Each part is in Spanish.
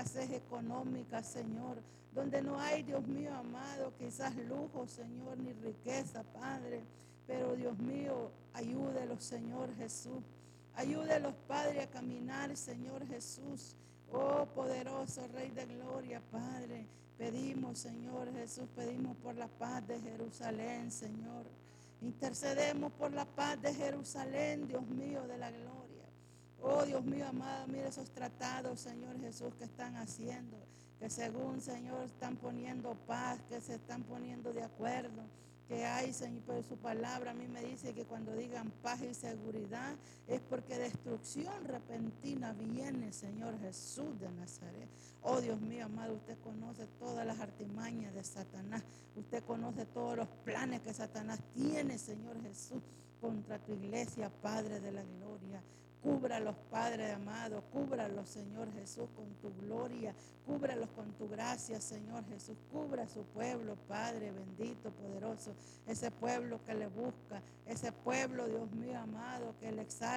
escasez económica, Señor, donde no hay, Dios mío amado, quizás lujo, Señor, ni riqueza, Padre, pero Dios mío, ayúdelos, Señor Jesús. Ayúdelos, Padre, a caminar, Señor Jesús. Oh, poderoso Rey de Gloria, Padre. Pedimos, Señor Jesús, pedimos por la paz de Jerusalén, Señor. Intercedemos por la paz de Jerusalén, Dios mío, de la gloria. Oh, Dios mío amado, mire esos tratados, Señor Jesús, que están haciendo. Que según, Señor, están poniendo paz, que se están poniendo de acuerdo. Que hay, Señor, pero su palabra a mí me dice que cuando digan paz y seguridad es porque destrucción repentina viene, Señor Jesús de Nazaret. Oh, Dios mío amado, usted conoce todas las artimañas de Satanás. Usted conoce todos los planes que Satanás tiene, Señor Jesús, contra tu iglesia, Padre de la gloria. Cúbralos, Padre amado, cúbralos, Señor Jesús, con tu gloria, cúbralos con tu gracia, Señor Jesús, cubra a su pueblo, Padre bendito, poderoso, ese pueblo que le busca, ese pueblo, Dios mío amado, que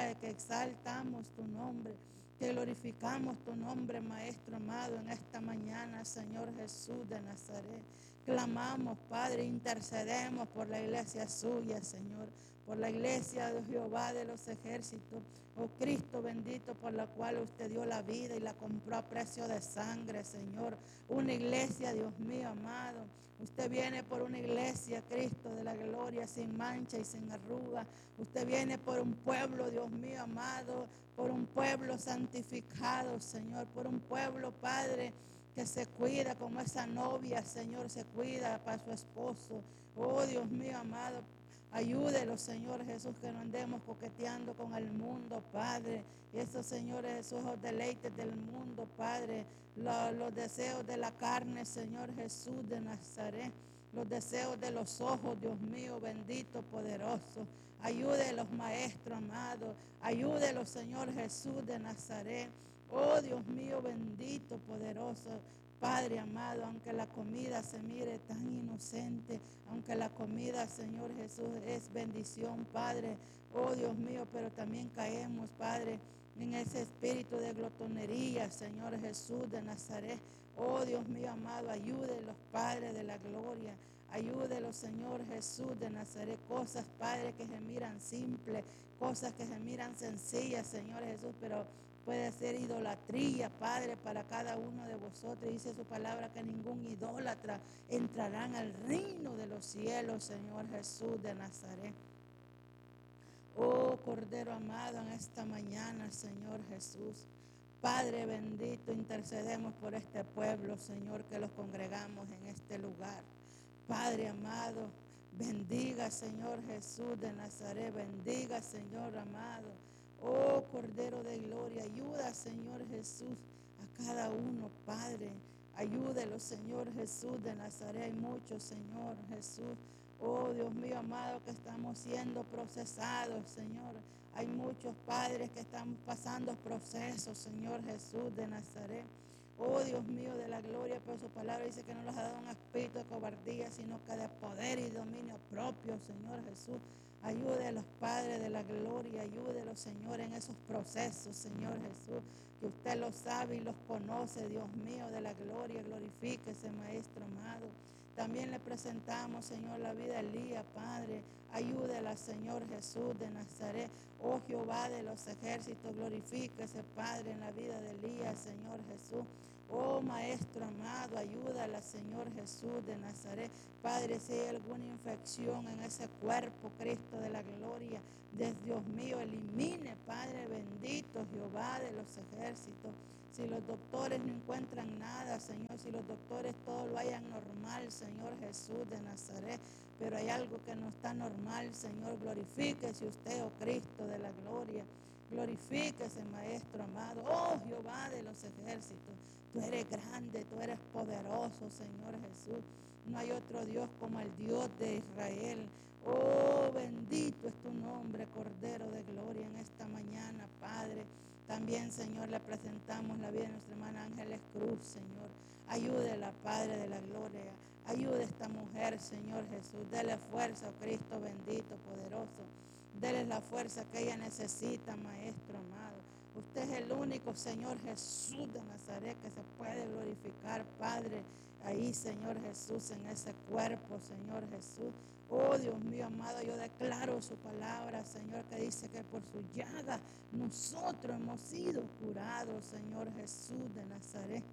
exaltamos tu nombre, que glorificamos tu nombre, Maestro amado, en esta mañana, Señor Jesús de Nazaret. Clamamos, Padre, intercedemos por la iglesia suya, Señor, por la iglesia de Jehová de los ejércitos, oh Cristo bendito, por la cual usted dio la vida y la compró a precio de sangre, Señor. Una iglesia, Dios mío amado. Usted viene por una iglesia, Cristo de la gloria, sin mancha y sin arruga. Usted viene por un pueblo, Dios mío amado, por un pueblo santificado, Señor, por un pueblo, Padre, que se cuida como esa novia, Señor, se cuida para su esposo. Oh, Dios mío amado, ayúdelo, Señor Jesús, que no andemos coqueteando con el mundo, Padre. Esos, señores, esos deleites del mundo, Padre. Los deseos de la carne, Señor Jesús de Nazaret. Los deseos de los ojos, Dios mío, bendito, poderoso. Ayúdelos, Maestro amado. Ayúdelos, Señor Jesús de Nazaret. Oh, Dios mío, bendito, poderoso. Padre amado, aunque la comida se mire tan inocente, aunque la comida, Señor Jesús, es bendición, Padre, oh Dios mío, pero también caemos, Padre, en ese espíritu de glotonería, Señor Jesús de Nazaret. Oh Dios mío amado, ayúdelos, Padre de la gloria. Ayúdelos, Señor Jesús de Nazaret. Cosas, Padre, que se miran simples, cosas que se miran sencillas, Señor Jesús, pero puede ser idolatría, Padre, para cada uno de vosotros. Dice su palabra que ningún idólatra entrarán al reino de los cielos, Señor Jesús de Nazaret. Oh, Cordero amado, en esta mañana, Señor Jesús, Padre bendito, intercedemos por este pueblo, Señor, que los congregamos en este lugar. Padre amado, bendiga, Señor Jesús de Nazaret, bendiga, Señor amado. Oh, Cordero de gloria, ayuda, Señor Jesús, a cada uno, Padre. Ayúdelo, Señor Jesús de Nazaret. Hay muchos, Señor Jesús. Oh, Dios mío amado, que estamos siendo procesados, Señor. Hay muchos padres que estamos pasando procesos, Señor Jesús de Nazaret. Oh, Dios mío de la gloria, por su palabra dice que no nos ha dado un espíritu de cobardía, sino que de poder y dominio propio, Señor Jesús. Ayude a los padres de la gloria, ayúdelos, Señor, en esos procesos, Señor Jesús, que usted los sabe y los conoce, Dios mío de la gloria. Glorifíquese, Maestro amado. También le presentamos, Señor, la vida de Elías, Padre. Ayúdela, Señor Jesús de Nazaret. Oh Jehová de los ejércitos, glorifíquese, Padre, en la vida de Elías, Señor Jesús. Oh Maestro amado, ayúdala, Señor Jesús de Nazaret. Padre, si hay alguna infección en ese cuerpo, Cristo de la gloria, Dios mío, elimine, Padre bendito, Jehová de los ejércitos. Si los doctores no encuentran nada, Señor, si los doctores todo lo hayan normal, Señor Jesús de Nazaret, pero hay algo que no está normal, Señor, glorifíquese usted, oh Cristo de la gloria. Glorifíquese, Maestro amado. Oh, Jehová de los ejércitos, tú eres grande, tú eres poderoso, Señor Jesús. No hay otro Dios como el Dios de Israel. Oh, bendito es tu nombre, Cordero de gloria, en esta mañana, Padre. También, Señor, le presentamos la vida de nuestra hermana Ángeles Cruz, Señor. Ayúdela, Padre de la gloria. Ayude a esta mujer, Señor Jesús. Dele fuerza, oh Cristo bendito, poderoso. Dele la fuerza que ella necesita, Maestro amado. Usted es el único, Señor Jesús de Nazaret, que se puede glorificar, Padre, ahí, Señor Jesús, en ese cuerpo, Señor Jesús. Oh, Dios mío amado, yo declaro su palabra, Señor, que dice que por su llaga nosotros hemos sido curados, Señor Jesús de Nazaret.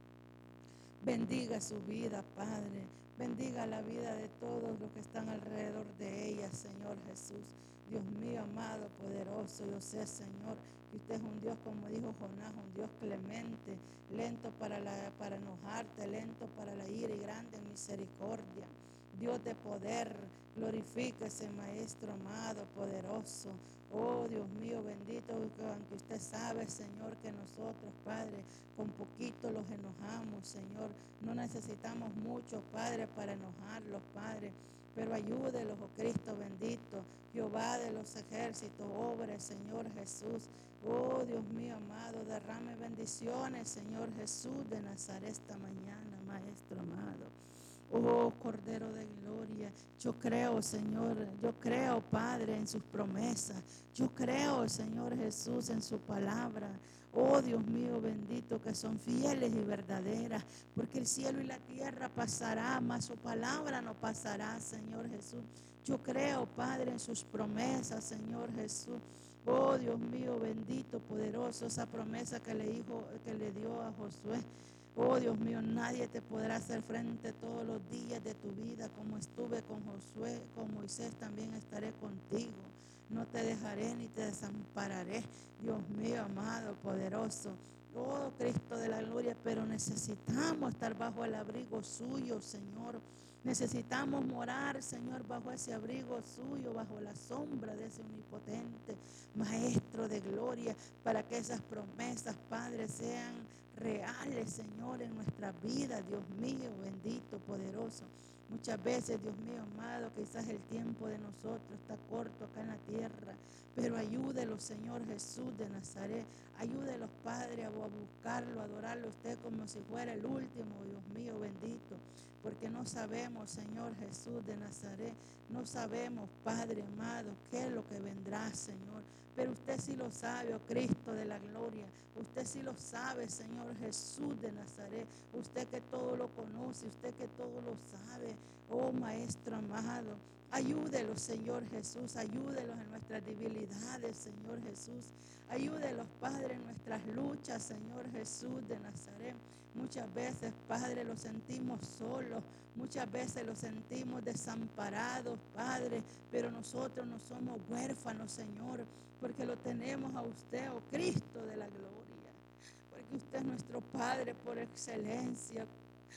Bendiga su vida, Padre. Bendiga la vida de todos los que están alrededor de ella, Señor Jesús. Dios mío, amado, poderoso, yo sé, Señor, que usted es un Dios, como dijo Jonás, un Dios clemente, lento para enojarte, lento para la ira y grande en misericordia. Dios de poder, glorifíquese, Maestro amado, poderoso. Oh, Dios mío, bendito, aunque usted sabe, Señor, que nosotros, Padre, con poquito los enojamos, Señor. No necesitamos mucho, Padre, para enojarlos, Padre. Pero ayúdelos, oh Cristo bendito, Jehová de los ejércitos, obre, Señor Jesús. Oh, Dios mío amado, derrame bendiciones, Señor Jesús de Nazaret esta mañana, Maestro amado. Oh, Cordero de Gloria, yo creo, Señor, yo creo, Padre, en sus promesas. Yo creo, Señor Jesús, en su palabra. Oh, Dios mío, bendito, que son fieles y verdaderas, porque el cielo y la tierra pasará, mas su palabra no pasará, Señor Jesús. Yo creo, Padre, en sus promesas, Señor Jesús. Oh, Dios mío, bendito, poderoso, esa promesa que le dio a Josué. Oh, Dios mío, nadie te podrá hacer frente todos los días de tu vida. Como estuve con Josué, con Moisés, también estaré contigo. No te dejaré ni te desampararé. Dios mío, amado, poderoso. Oh, Cristo de la gloria, pero necesitamos estar bajo el abrigo suyo, Señor. Necesitamos morar, Señor, bajo ese abrigo suyo, bajo la sombra de ese omnipotente Maestro de gloria, para que esas promesas, Padre, sean reales, Señor, en nuestra vida. Dios mío, bendito, poderoso. Muchas veces, Dios mío amado, quizás el tiempo de nosotros está corto acá en la tierra, pero ayúdelos, Señor Jesús de Nazaret. Ayúdelos, Padre, a buscarlo, a adorarlo a usted como si fuera el último, Dios mío, bendito. Porque no sabemos, Señor Jesús de Nazaret, no sabemos, Padre amado, qué es lo que vendrá, Señor. Pero usted sí lo sabe, oh Cristo de la gloria. Usted sí lo sabe, Señor Jesús de Nazaret. Usted que todo lo conoce, usted que todo lo sabe. Oh Maestro amado, ayúdelos, Señor Jesús. Ayúdelos en nuestras debilidades, Señor Jesús. Ayúdelos, Padre, en nuestras luchas, Señor Jesús de Nazaret. Muchas veces, Padre, los sentimos solos. Muchas veces los sentimos desamparados, Padre. Pero nosotros no somos huérfanos, Señor, porque lo tenemos a usted, oh Cristo de la gloria. Porque usted es nuestro Padre por excelencia.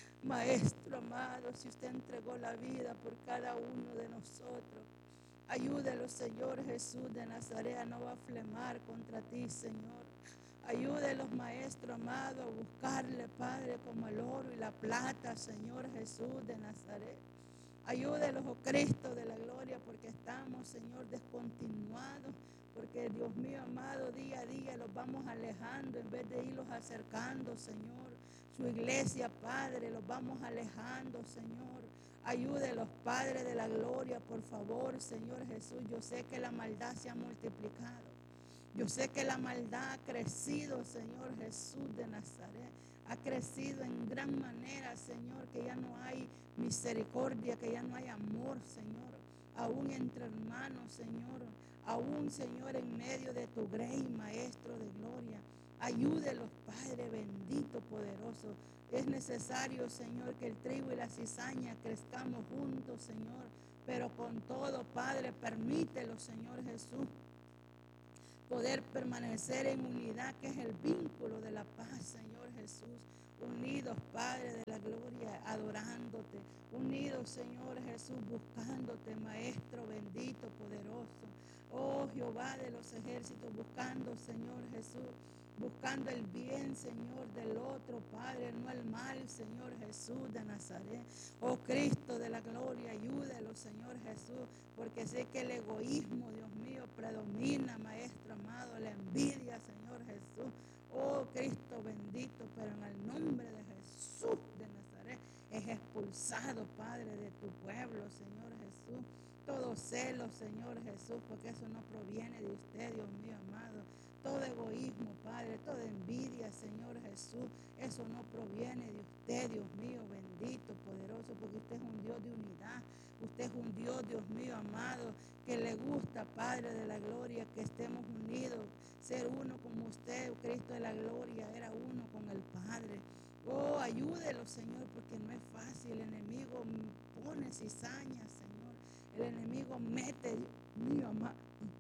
Maestro amado, si usted entregó la vida por cada uno de nosotros, ayúdelo, Señor Jesús de Nazaret, a no blasfemar contra ti, Señor. Ayúdelos, Maestro amado, a buscarle, Padre, como el oro y la plata, Señor Jesús de Nazaret. Ayúdelos, oh Cristo de la gloria, porque estamos, Señor, descontinuados. Porque, Dios mío amado, día a día los vamos alejando en vez de irlos acercando, Señor. Su iglesia, Padre, los vamos alejando, Señor. Ayúdelos, Padre de la gloria, por favor, Señor Jesús. Yo sé que la maldad se ha multiplicado. Yo sé que la maldad ha crecido, Señor Jesús de Nazaret. Ha crecido en gran manera, Señor, que ya no hay misericordia, que ya no hay amor, Señor. Aún entre hermanos, Señor. Aún, Señor, en medio de tu grey, Maestro de gloria. Ayúdelos, Padre bendito, poderoso. Es necesario, Señor, que el trigo y la cizaña crezcamos juntos, Señor. Pero con todo, Padre, permítelo, Señor Jesús, poder permanecer en unidad, que es el vínculo de la paz, Señor Jesús. Unidos, Padre de la gloria, adorándote. Unidos, Señor Jesús, buscándote, Maestro bendito, poderoso. Oh Jehová de los ejércitos, buscando, Señor Jesús, buscando el bien, Señor, del otro, Padre, no el mal, Señor Jesús de Nazaret. Oh Cristo de la gloria, ayúdalo, Señor Jesús, porque sé que el egoísmo, Dios mío, predomina, Maestro amado, la envidia, Señor Jesús. Oh Cristo bendito, pero en el nombre de Jesús de Nazaret es expulsado, Padre, de tu pueblo, Señor Jesús. Todo celo, Señor Jesús, porque eso no proviene de usted, Dios mío amado. todo egoísmo, Padre, toda envidia, Señor Jesús. Eso no proviene de usted, Dios mío, bendito, poderoso, porque usted es un Dios de unidad. Usted es un Dios, Dios mío, amado, que le gusta, Padre de la gloria, que estemos unidos, ser uno como usted, Cristo de la gloria, era uno con el Padre. Oh, ayúdelo, Señor, porque no es fácil. El enemigo pone cizaña, Señor. El enemigo mete, Dios mío, amado,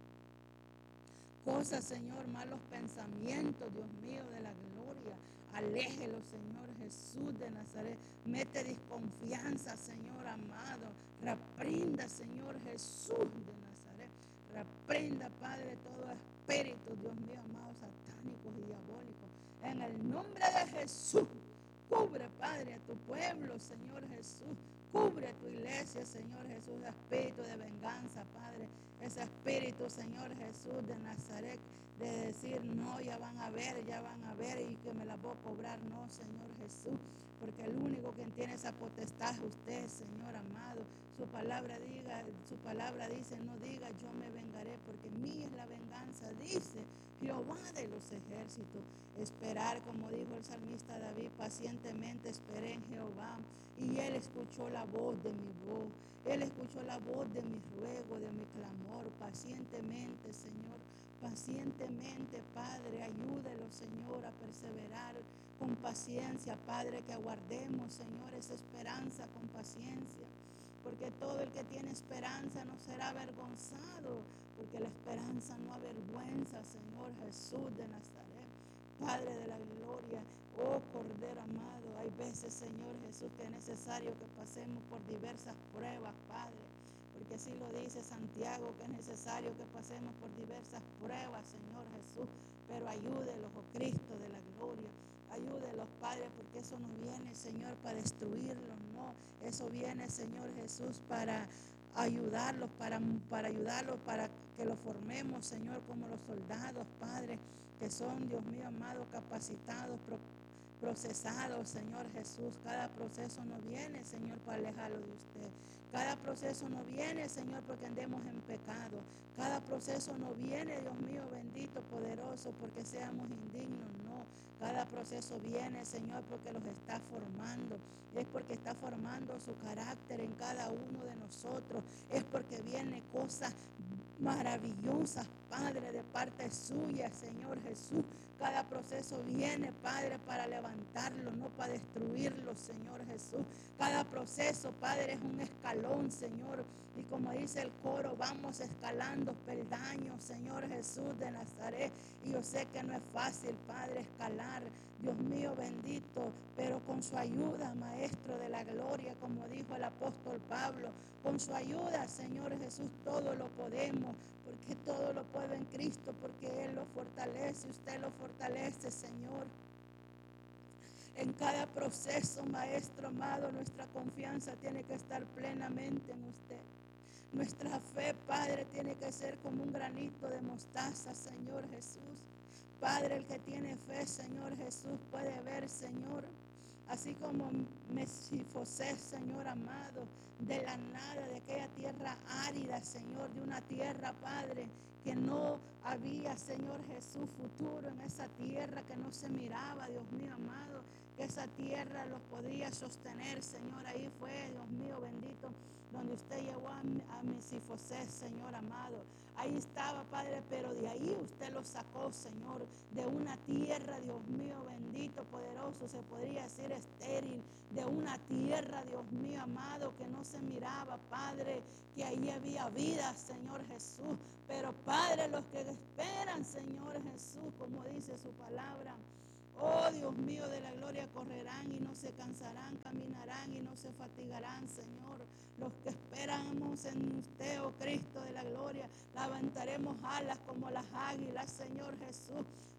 cosas, Señor, malos pensamientos, Dios mío, de la gloria. Aléjelo, Señor Jesús de Nazaret. Mete desconfianza, Señor amado. Reprenda, Señor Jesús de Nazaret. Reprenda, Padre, todo espíritu, Dios mío amado, satánicos y diabólicos. En el nombre de Jesús. Cubre, Padre, a tu pueblo, Señor Jesús. Cubre tu iglesia, Señor Jesús. Espíritu de venganza, Padre. Ese espíritu, Señor Jesús de Nazaret, de decir, no, ya van a ver y que me la voy a cobrar. No, Señor Jesús, porque el único que tiene esa potestad es usted, Señor amado. Su palabra dice, no diga yo me vengaré, porque mía es la venganza, dice Jehová de los ejércitos. Esperar, como dijo el salmista David, pacientemente esperé en Jehová, y él escuchó la voz de mi voz. Él escuchó la voz de mi ruego, de mi clamor, pacientemente, Señor. Pacientemente, Padre, ayúdelo, Señor, a perseverar con paciencia, Padre, que aguardemos, Señor, esa esperanza con paciencia. Porque todo el que tiene esperanza no será avergonzado, porque la esperanza no avergüenza, Señor Jesús de Nazaret. Padre de la gloria, oh Cordero amado, hay veces, Señor Jesús, que es necesario que pasemos por diversas pruebas, Padre, porque así lo dice Santiago, que es necesario que pasemos por diversas pruebas, Señor Jesús, pero ayúdelos, oh Cristo de la gloria. Ayúdelos, Padre, porque eso no viene, Señor, para destruirlos, no. Eso viene, Señor Jesús, para ayudarlos, para ayudarlos, para que los formemos, Señor, como los soldados, Padre, que son, Dios mío amado, capacitados, procesados, Señor Jesús. Cada proceso no viene, Señor, para alejarlo de usted. Cada proceso no viene, Señor, porque andemos en pecado. Cada proceso no viene, Dios mío, bendito, poderoso, porque seamos indignos, no. Cada proceso viene, Señor, porque los está formando. Es porque está formando su carácter en cada uno de nosotros. Es porque viene cosas maravillosas, Padre, de parte suya, Señor Jesús. Cada proceso viene, Padre, para levantarlo, no para destruirlo, Señor Jesús. Cada proceso, Padre, es un escalón, Señor. Y como dice el coro, vamos escalando peldaños, Señor Jesús de Nazaret. Y yo sé que no es fácil, Padre, escalar, Dios mío bendito, pero con su ayuda, Maestro de la gloria, como dijo el apóstol Pablo, con su ayuda, Señor Jesús, todo lo podemos, porque todo lo puedo en Cristo, porque Él lo fortalece, usted lo fortalece, Señor. En cada proceso, Maestro amado, nuestra confianza tiene que estar plenamente en usted. Nuestra fe, Padre, tiene que ser como un granito de mostaza, Señor Jesús. Padre, el que tiene fe, Señor Jesús, puede ver, Señor, así como Mesifosé, Señor amado, de la nada, de aquella tierra árida, Señor, de una tierra, Padre, que no había, Señor Jesús, futuro en esa tierra, que no se miraba, Dios mío amado, que esa tierra los podía sostener, Señor. Ahí fue, Dios mío bendito, donde usted llevó a Mesifosé, Señor amado. Ahí estaba, Padre, pero de ahí usted lo sacó, Señor, de una tierra, Dios mío bendito, poderoso, se podría decir estéril, de una tierra, Dios mío amado, que no se miraba, Padre, que ahí había vida, Señor Jesús. Pero, Padre, los que esperan, Señor Jesús, como dice su palabra, oh Dios mío de la gloria, correrán y no se cansarán, caminarán y no se fatigarán, Señor. Los que esperamos en usted, oh Cristo de la gloria, levantaremos alas como las águilas, Señor Jesús.